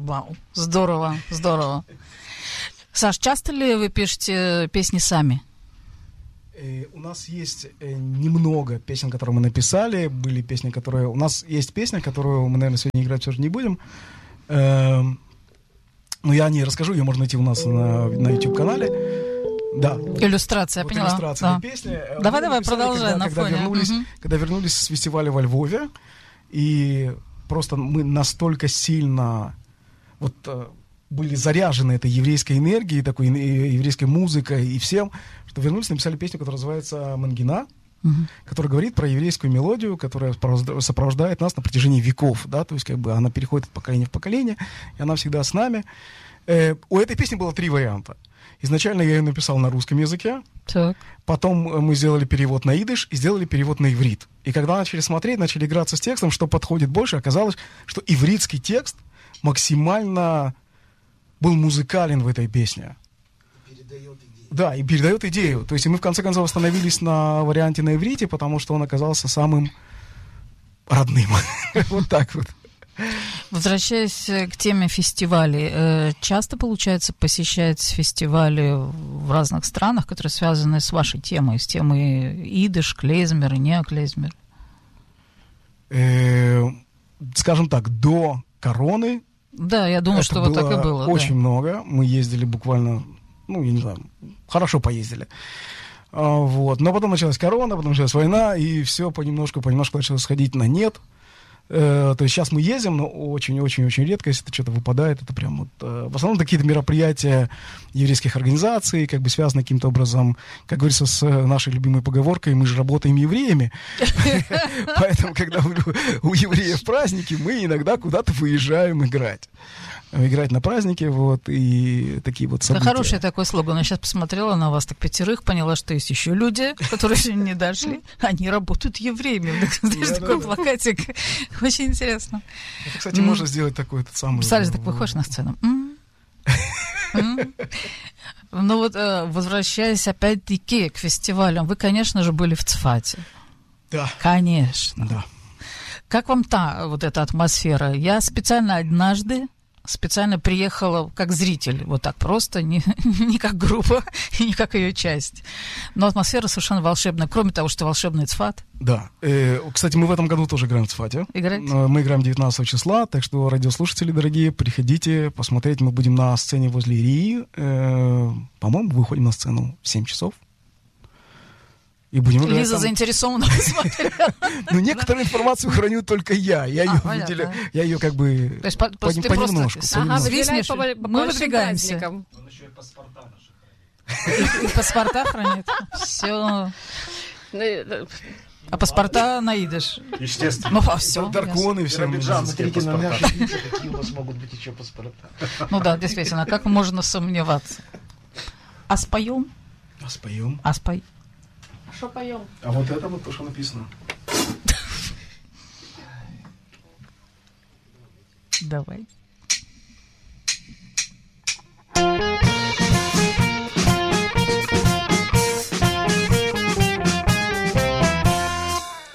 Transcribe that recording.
Вау, здорово, здорово. Саш, часто ли вы пишете песни сами? У нас есть немного песен, которые мы написали. Были песни, которые... У нас есть песня, которую мы, наверное, сегодня играть все же не будем. Но я о ней расскажу. Ее можно найти у нас на YouTube-канале. Да. Иллюстрация, вот поняла. иллюстрация Да. песни. Давай, продолжай на фоне. Когда вернулись с фестиваля во Львове, и просто мы настолько сильно были заряжены этой еврейской энергией, такой еврейской музыкой и всем, что вернулись, написали песню, которая называется «Мангина», которая говорит про еврейскую мелодию, которая сопровождает нас на протяжении веков, да, то есть как бы она переходит от поколения в поколение, и она всегда с нами. У этой песни было 3 варианта. Изначально я ее написал на русском языке, так. Потом мы сделали перевод на идиш и сделали перевод на иврит. И когда начали смотреть, начали играться с текстом, что подходит больше, оказалось, что ивритский текст максимально был музыкален в этой песне. Да, и передает идею. То есть мы в конце концов остановились на варианте на иврите, потому что он оказался самым родным. Вот так вот. Возвращаясь к теме фестивалей, часто получается посещать фестивали в разных странах, которые связаны с вашей темой, с темой идиш, клейзмер и неоклейзмер? Скажем так, до короны. Да, я думаю, что вот так и было. Очень много. Мы ездили буквально, я не знаю, хорошо поездили. Вот. Но потом началась корона, потом началась война, и все понемножку начало сходить на нет. То есть сейчас мы ездим, но очень-очень-очень редко, если это что-то выпадает, это прям вот... В основном какие-то мероприятия еврейских организаций, как бы связаны каким-то образом, как говорится, с нашей любимой поговоркой, мы же работаем евреями. Поэтому, когда у евреев праздники, мы иногда куда-то выезжаем играть на праздники, вот, и такие вот события. Это хороший такой слоган. Я сейчас посмотрела на вас, так 5, поняла, что есть еще люди, которые еще не дошли. Они работают евреями. Знаешь, такой плакатик. Очень интересно. Это, кстати, можно сделать такой этот самый... Представляешь, так выходишь на сцену. Ну вот, возвращаясь опять-таки к фестивалям, вы, конечно же, были в Цфате. Да. Конечно. Да. Как вам вот эта атмосфера? Я специально приехала как зритель, вот так просто, не как группа, не как ее часть. Но атмосфера совершенно волшебная, кроме того, что волшебный Цфат. Да. Кстати, мы в этом году тоже играем в Цфате. Играете? Мы играем 19 числа, так что, радиослушатели дорогие, приходите посмотреть. Мы будем на сцене возле Ирии. По-моему, выходим на сцену в 7 часов. И будем играть. Лиза заинтересована посмотрела. Ну, некоторую информацию храню только я. Я ее как бы понемножку. Мы выдвигаемся. Он еще и паспорта наши хранит. И паспорта хранит. Все. А паспорта на идиш. Естественно. Ну, все. Дарконы все. Смотрите на наши лица, какие у нас могут быть еще паспорта. Ну да, действительно, как можно сомневаться? А споем? А споем? А спой. Что поем? А вот это вот то, что написано. Давай.